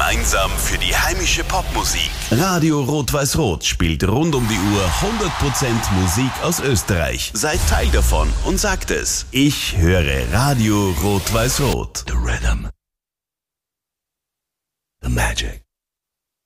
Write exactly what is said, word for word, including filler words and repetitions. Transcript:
Gemeinsam für die heimische Popmusik. Radio Rot-Weiß-Rot spielt rund um die Uhr hundert Prozent Musik aus Österreich. Seid Teil davon und sagt es. Ich höre Radio Rot-Weiß-Rot. The Rhythm. The Magic.